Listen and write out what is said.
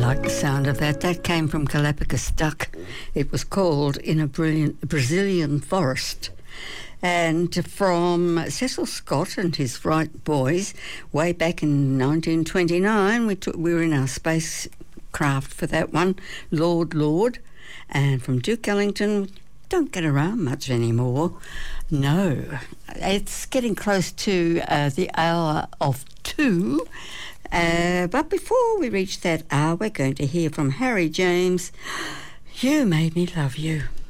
like the sound of that. That came from Galapagos Duck. It was called In a Brazilian Forest. And from Cecil Scott and his Wright Boys, way back in 1929, we were in our spacecraft for that one, Lord. And from Duke Ellington, don't get around much anymore. No, it's getting close to the hour of 2. But before we reach that hour, we're going to hear from Harry James, You Made Me Love You.